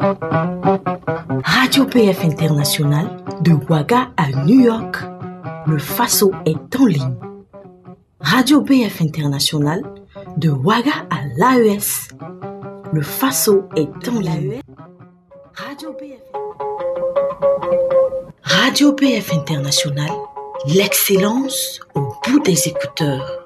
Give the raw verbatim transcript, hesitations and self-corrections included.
Radio P F International, de Ouaga à New York, le Faso est en ligne. Radio P F International, de Ouaga à l'A E S, le Faso est en ligne. Radio P F, Radio P F International, l'excellence au bout des écouteurs.